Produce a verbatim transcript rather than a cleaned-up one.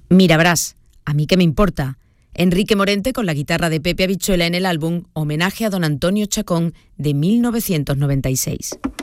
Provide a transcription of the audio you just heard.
Mira, Brás, a mí qué me importa. Enrique Morente con la guitarra de Pepe Habichuela en el álbum Homenaje a Don Antonio Chacón de mil novecientos noventa y seis.